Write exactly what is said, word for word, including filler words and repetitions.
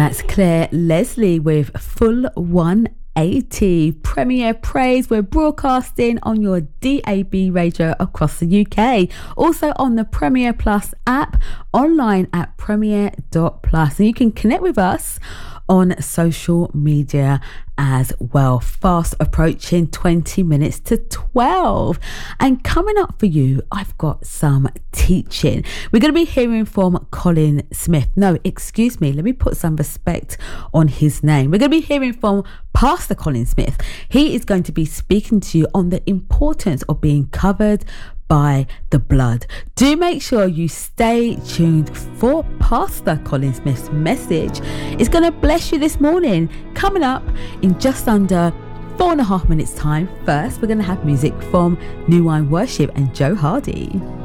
That's Claire Leslie with Full one eighty. Premier Praise. We're broadcasting on your D A B radio across the U K. Also on the Premier Plus app, online at premier dot plus. And you can connect with us on social media as well. Fast approaching twenty minutes to twelve. And coming up for you, I've got some teaching. We're going to be hearing from Colin Smith. No, excuse me. Let me put some respect on his name. We're going to be hearing from Pastor Colin Smith. He is going to be speaking to you on the importance of being covered by the blood. Do make sure you stay tuned for Pastor Colin Smith's message. It's going to bless you this morning. Coming up in just under four and a half minutes time. First, we're going to have music from New Wine Worship and Joe Hardy.